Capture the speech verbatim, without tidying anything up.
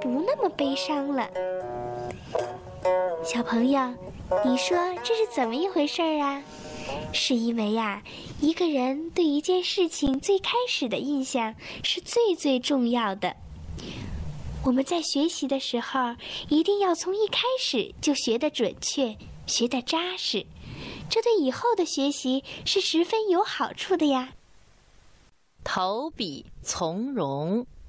不那么悲伤了。小朋友，你说这是怎么一回事啊？是因为呀，一个人对一件事情最开始的印象是最最重要的。我们在学习的时候，一定要从一开始就学得准确，学得扎实，这对以后的学习是十分有好处的呀。 投笔从戎。